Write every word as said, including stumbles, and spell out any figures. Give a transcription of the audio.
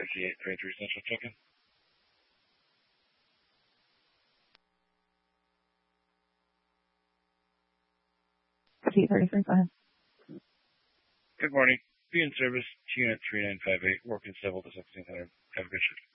fifty-eight thirty-three Central check-in. fifty-eight thirty-three, go ahead. Good morning. Be in service, Unit three nine five eight, working civil to sixteen hundred. Have a good shift.